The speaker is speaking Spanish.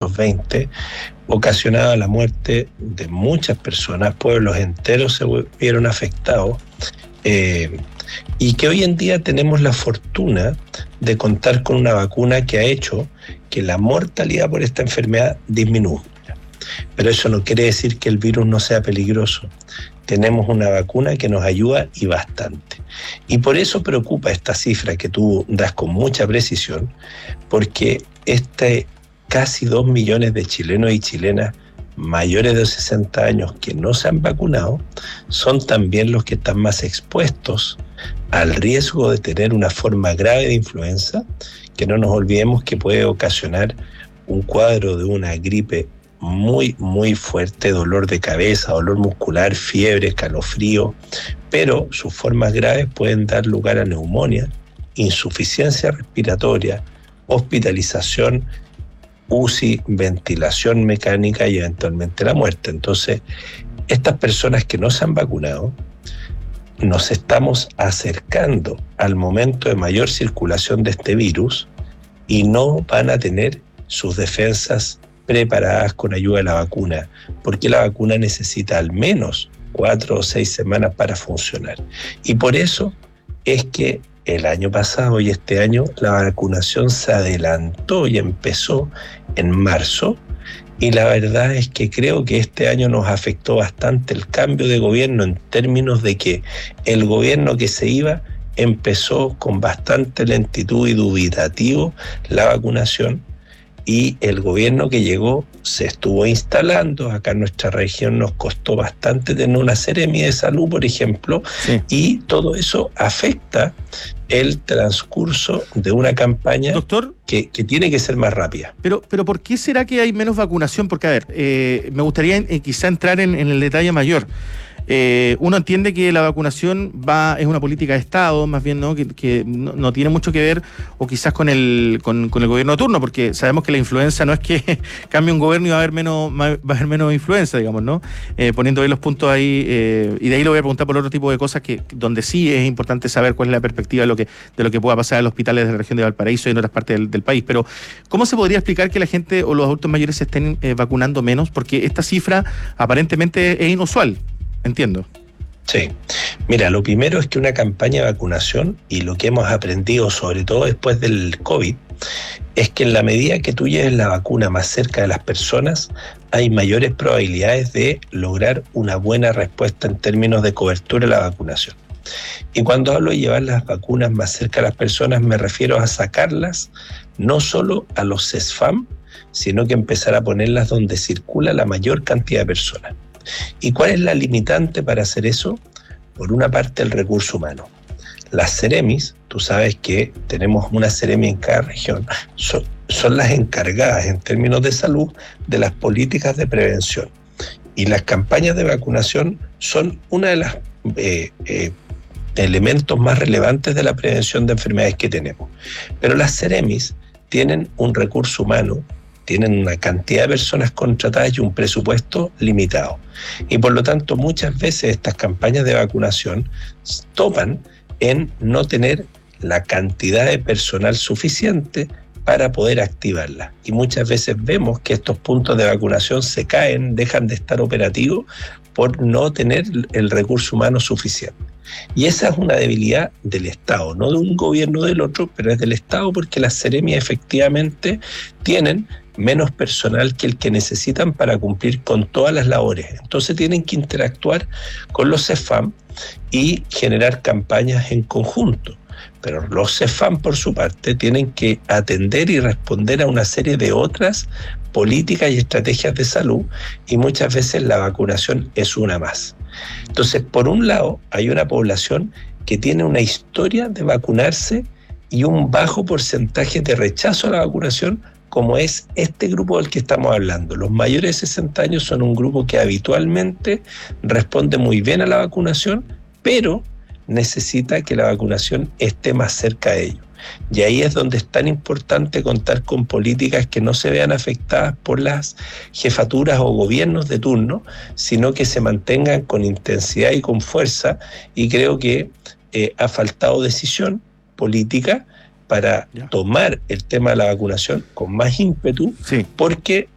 1920, ocasionaba la muerte de muchas personas, pueblos enteros se vieron afectados, y que hoy en día tenemos la fortuna de contar con una vacuna que ha hecho que la mortalidad por esta enfermedad disminuya. Pero eso no quiere decir que el virus no sea peligroso. Tenemos una vacuna que nos ayuda y bastante. Y por eso preocupa esta cifra que tú das con mucha precisión, porque casi 2 millones de chilenos y chilenas mayores de 60 años que no se han vacunado son también los que están más expuestos al riesgo de tener una forma grave de influenza, que no nos olvidemos que puede ocasionar un cuadro de una gripe muy, muy fuerte, dolor de cabeza, dolor muscular, fiebre, escalofrío, pero sus formas graves pueden dar lugar a neumonía, insuficiencia respiratoria, hospitalización, UCI, ventilación mecánica y eventualmente la muerte. Entonces, estas personas que no se han vacunado, nos estamos acercando al momento de mayor circulación de este virus y no van a tener sus defensas preparadas con ayuda de la vacuna, porque la vacuna necesita al menos 4 o 6 semanas para funcionar. Y por eso es que el año pasado y este año la vacunación se adelantó y empezó en marzo, y la verdad es que creo que este año nos afectó bastante el cambio de gobierno en términos de que el gobierno que se iba empezó con bastante lentitud y dubitativo la vacunación, y el gobierno que llegó se estuvo instalando. Acá en nuestra región nos costó bastante tener una Seremi de Salud, por ejemplo, sí. Y todo eso afecta el transcurso de una campaña, doctor, que tiene que ser más rápida. Pero ¿por qué será que hay menos vacunación? Porque, a ver, me gustaría quizá entrar en el detalle mayor. Uno entiende que la vacunación es una política de Estado, más bien, ¿no? Que no tiene mucho que ver, o quizás con el gobierno de turno, porque sabemos que la influenza no es que cambie un gobierno y va a haber menos influenza, digamos, ¿no? Poniendo ahí los puntos ahí, y de ahí lo voy a preguntar por otro tipo de cosas donde sí es importante saber cuál es la perspectiva de lo que pueda pasar en los hospitales de la región de Valparaíso y en otras partes del país. Pero, ¿cómo se podría explicar que la gente o los adultos mayores se estén vacunando menos? Porque esta cifra aparentemente es inusual. Entiendo. Sí. Mira, lo primero es que una campaña de vacunación, y lo que hemos aprendido sobre todo después del COVID, es que en la medida que tú lleves la vacuna más cerca de las personas, hay mayores probabilidades de lograr una buena respuesta en términos de cobertura de la vacunación. Y cuando hablo de llevar las vacunas más cerca de las personas, me refiero a sacarlas no solo a los CESFAM, sino que empezar a ponerlas donde circula la mayor cantidad de personas. ¿Y cuál es la limitante para hacer eso? Por una parte, el recurso humano. Las Ceremis, tú sabes que tenemos una Ceremi en cada región, son las encargadas en términos de salud de las políticas de prevención. Y las campañas de vacunación son una de las elementos más relevantes de la prevención de enfermedades que tenemos. Pero las Ceremis tienen un recurso humano, tienen una cantidad de personas contratadas y un presupuesto limitado. Y por lo tanto, muchas veces estas campañas de vacunación topan en no tener la cantidad de personal suficiente para poder activarla. Y muchas veces vemos que estos puntos de vacunación se caen, dejan de estar operativos por no tener el recurso humano suficiente. Y esa es una debilidad del Estado, no de un gobierno o del otro, pero es del Estado, porque las Ceremias efectivamente tienen menos personal que el que necesitan para cumplir con todas las labores. Entonces tienen que interactuar con los CEFAM y generar campañas en conjunto. Pero los CEFAM, por su parte, tienen que atender y responder a una serie de otras políticas y estrategias de salud, y muchas veces la vacunación es una más. Entonces, por un lado, hay una población que tiene una historia de vacunarse y un bajo porcentaje de rechazo a la vacunación, como es este grupo del que estamos hablando. Los mayores de 60 años son un grupo que habitualmente responde muy bien a la vacunación, pero necesita que la vacunación esté más cerca de ellos. Y ahí es donde es tan importante contar con políticas que no se vean afectadas por las jefaturas o gobiernos de turno, sino que se mantengan con intensidad y con fuerza. Y creo que ha faltado decisión política para tomar el tema de la vacunación con más ímpetu, sí, porque